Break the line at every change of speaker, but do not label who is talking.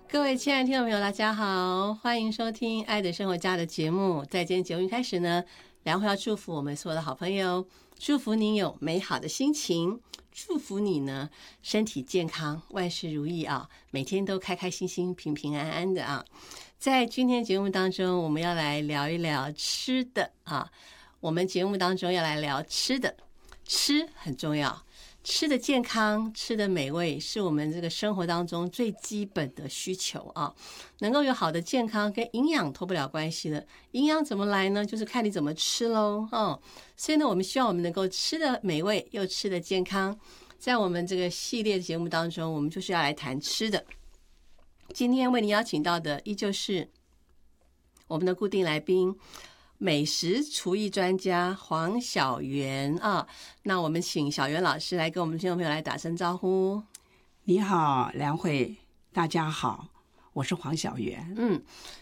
各位亲爱的听众朋友，大家好，欢迎收听《爱的生活家》的节目。在今天节目一开始呢，梁慧要祝福我们所有的好朋友，祝福你有美好的心情，祝福你呢身体健康，万事如意啊，每天都开开心心、平平安安的啊。在今天节目当中，我们要来聊一聊吃的啊。我们节目当中要来聊吃的，吃很重要。吃的健康，吃的美味，是我们这个生活当中最基本的需求啊。能够有好的健康跟营养脱不了关系的，营养怎么来呢？就是看你怎么吃喽。所以呢，我们希望我们能够吃的美味又吃的健康。在我们这个系列节目当中，我们就是要来谈吃的。今天为您邀请到的依旧是我们的固定来宾，美食厨艺专家黄小媛啊。那我们请小媛老师来跟我们听众朋友来打声招呼。
你好，梁慧，大家好，我是黄小媛。